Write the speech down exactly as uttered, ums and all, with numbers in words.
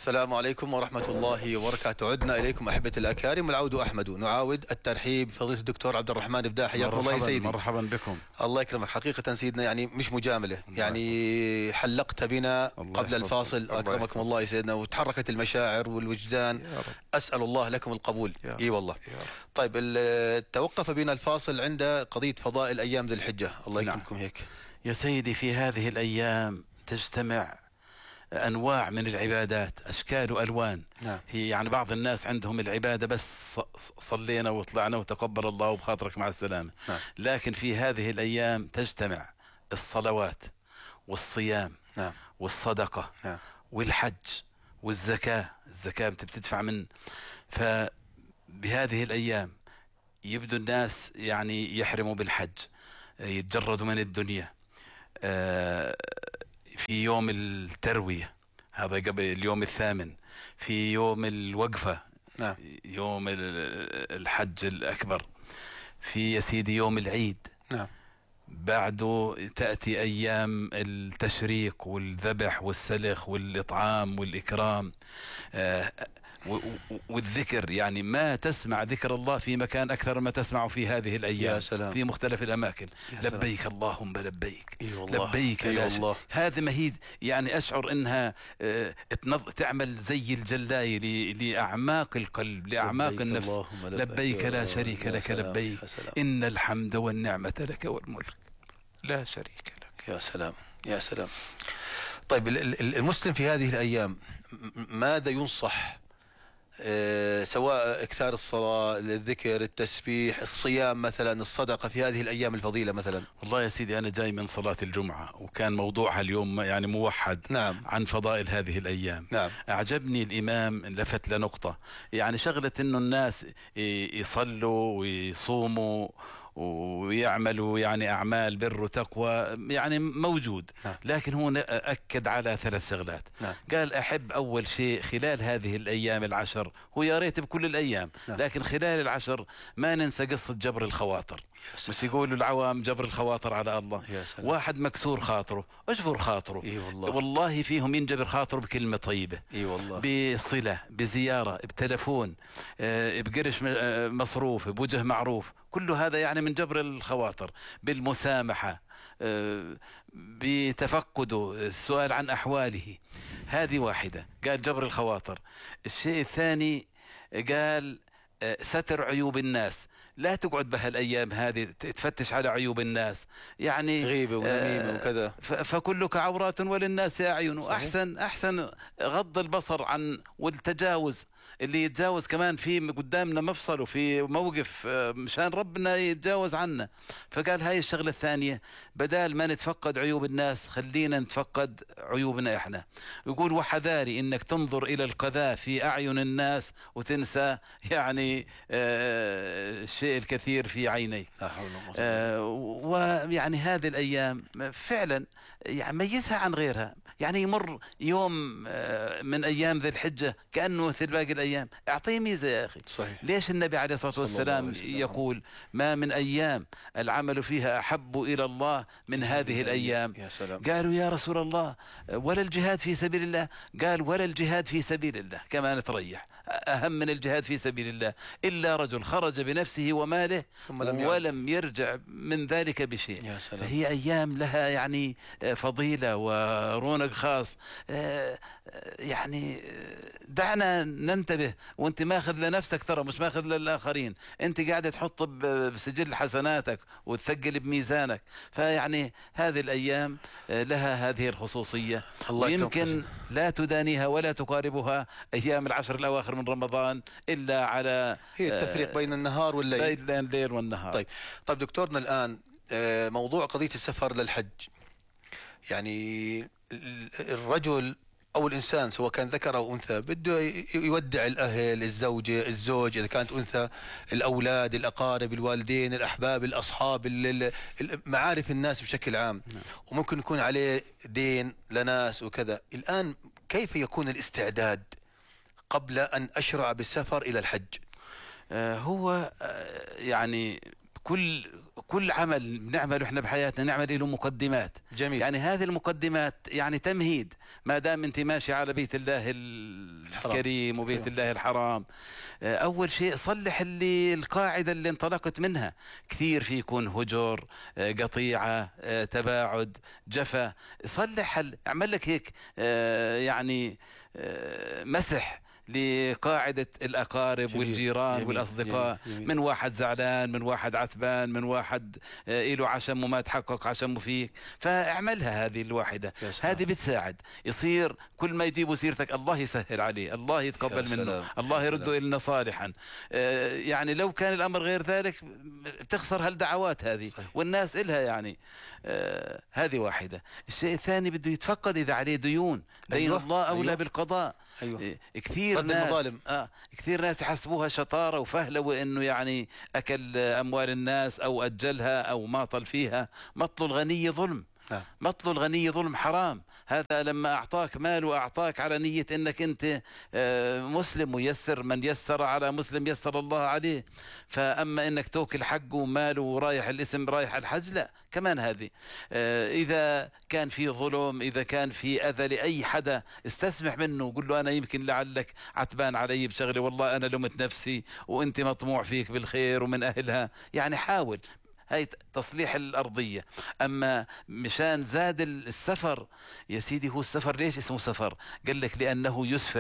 السلام عليكم ورحمة الله وبركاته. عدنا إليكم أحبة الأكارم، والعود أحمد. نعاود الترحيب بفضيلة الدكتور عبد الرحمن بداح، حياكم الله يا سيدي. مرحبا بكم. الله يكرمك. حقيقة سيدنا يعني مش مجاملة، يعني حلقت بنا قبل الفاصل أكرمكم الله يا سيدنا، وتحركت المشاعر والوجدان. أسأل الله لكم القبول. إي والله. طيب، توقف بنا الفاصل عند قضية فضائل أيام ذي الحجة. الله يكرمكم. هيك يا سيدي، في هذه الأيام تجتمع أنواع من العبادات، أشكال وألوان. نعم. هي يعني بعض الناس عندهم العبادة بس صلينا وطلعنا وتقبل الله وبخاطرك مع السلامة. نعم. لكن في هذه الأيام تجتمع الصلوات والصيام. نعم. والصدقة. نعم. والحج والزكاة. الزكاة بتدفع من. فبهذه الأيام يبدو الناس يعني يحرموا بالحج، يتجردوا من الدنيا. آه في يوم التروية، هذا قبل اليوم الثامن، في يوم الوقفة. نعم. يوم الحج الأكبر، في يا سيدي يوم العيد. نعم. بعده تأتي أيام التشريق والذبح والسلخ والإطعام والإكرام آه والذكر. يعني ما تسمع ذكر الله في مكان أكثر ما تسمع في هذه الأيام. يا سلام. في مختلف الأماكن. لبيك سلام. اللهم لبيك. إيه والله. لبيك. إيه والله. هذه مهيد، يعني أشعر إنها اه تعمل زي الجلداية لأعماق القلب، لأعماق لبيك النفس. لبيك, لبيك لا شريك لك. لبيك إن الحمد والنعمة لك والملك لا شريك لك. يا سلام يا سلام. طيب، المسلم في هذه الأيام ماذا ينصح؟ أه سواء اكثار الصلاة، الذكر، التسبيح، الصيام مثلا، الصدقة في هذه الأيام الفضيلة مثلا. والله يا سيدي، أنا جاي من صلاة الجمعة وكان موضوعها اليوم يعني موحد. نعم. عن فضائل هذه الأيام. نعم. أعجبني الإمام لفت لنقطة، يعني شغلة إنه الناس يصلوا ويصوموا ويعملوا يعني أعمال بر وتقوى، يعني موجود. نعم. لكن هو أكد على ثلاث شغلات. نعم. قال أحب أول شيء خلال هذه الأيام العشر، هو يا ريت بكل الأيام. نعم. لكن خلال العشر ما ننسى قصة جبر الخواطر. مش يقولوا العوام جبر الخواطر على الله. واحد مكسور خاطره اجبر خاطره. إيه والله. والله فيهم ينجبر خاطره بكلمة طيبة. إيه والله. بصلة، بزيارة، بتلفون، آه، بقرش مصروف، بوجه معروف. كل هذا يعني من جبر الخواطر. بالمسامحة، آه، بتفقده، السؤال عن أحواله. هذه واحدة، قال جبر الخواطر. الشيء الثاني قال ستر عيوب الناس. لا تقعد بهالأيام هذه تفتش على عيوب الناس، يعني غيبة ونميمة آه وكذا. فكلك عورات وللناس أعين. أحسن أحسن غض البصر عن والتجاوز. اللي يتجاوز كمان في قدامنا مفصل وفي موقف مشان ربنا يتجاوز عنا. فقال هاي الشغلة الثانية، بدال ما نتفقد عيوب الناس خلينا نتفقد عيوبنا احنا. يقول وحذاري انك تنظر الى القذاة في اعين الناس وتنسى يعني آه الشيء الكثير في عينيك. آه ويعني هذه الايام فعلا يعني ميزها عن غيرها. يعني يمر يوم آه من ايام ذي الحجة كأنه مثل باقي الأيام. اعطيه ميزة يا أخي. صحيح. ليش النبي عليه الصلاة والسلام يقول ما من أيام العمل فيها أحب إلى الله من هذه الأيام؟ يا سلام. قالوا يا رسول الله ولا الجهاد في سبيل الله؟ قال ولا الجهاد في سبيل الله كما نتريح، أهم من الجهاد في سبيل الله، إلا رجل خرج بنفسه وماله ولم يرجع من ذلك بشيء. يا سلام. هي أيام لها يعني فضيلة ورونق خاص. يعني دعنا ننتبه. وانت ماخذ لنفسك ترى، مش ماخذ للآخرين. انت قاعدة تحط بسجل حسناتك وتثقل بميزانك. فيعني هذه الأيام لها هذه الخصوصية، ويمكن لا تدانيها ولا تقاربها أيام العشر الأواخر من رمضان إلا على هي التفريق بين النهار والليل. بين الليل والنهار. طيب طيب دكتورنا الآن موضوع قضية السفر للحج، يعني الرجل أو الإنسان سواء كان ذكر أو أنثى بده يودع الأهل، الزوجة، الزوج إذا كانت أنثى، الأولاد، الأقارب، الوالدين، الأحباب، الأصحاب، معارف الناس بشكل عام. وممكن يكون عليه دين لناس وكذا. الآن كيف يكون الاستعداد قبل أن أشرع بالسفر إلى الحج؟ آه هو آه يعني كل كل عمل بنعمله احنا بحياتنا نعمل له مقدمات. جميل. يعني هذه المقدمات يعني تمهيد، ما دام انت ماشي على بيت الله الكريم وبيت الله الحرام، اول شيء صلح اللي القاعده اللي انطلقت منها. كثير في يكون هجر، قطيعه، تباعد، جفا. صلح، اعمل لك هيك يعني مسح لقاعدة الأقارب جميل. والجيران جميل. والأصدقاء. جميل. جميل. من واحد زعلان، من واحد عتبان، من واحد إله عشمه ما تحقق عشمه فيك، فاعملها هذه الواحدة. هذه بتساعد. يصير كل ما يجيبوا سيرتك الله يسهل عليه، الله يتقبل منه، الله يرده إلنا صالحا. يعني لو كان الأمر غير ذلك بتخسر هالدعوات هذه. صحيح. والناس إلها يعني آه هذه واحدة. الشيء الثاني بده يتفقد إذا عليه ديون. دين أيوة. الله أولى أيوة. بالقضاء. أيوة. كثير ناس آه كثير ناس يحسبوها شطارة وفهلة، وإنه يعني أكل أموال الناس أو أجلها أو ماطل فيها. مطل الغني ظلم. نعم. مطل الغني ظلم حرام. هذا لما أعطاك مال وأعطاك على نية أنك أنت مسلم، ويسر من يسر على مسلم يسر الله عليه. فأما أنك توكل حقه وماله ورايح الاسم رايح الحج، لا. كمان هذه إذا كان في ظلم، إذا كان في أذى لأي حدا، استسمح منه وقل له أنا يمكن لعلك عتبان علي بشغلي، والله أنا لمت نفسي وأنت مطموع فيك بالخير ومن أهلها. يعني حاول، هاي تصليح الأرضية. أما مشان زاد السفر، يا سيدي هو السفر ليش اسمه سفر؟ قال لك لأنه يسفر